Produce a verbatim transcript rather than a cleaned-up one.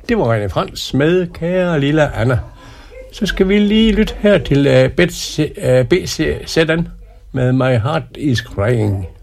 Det var René Frans med Kære Lille Anna. Så skal vi lige lytte her til uh, B C Z'en med My Heart Is Crying.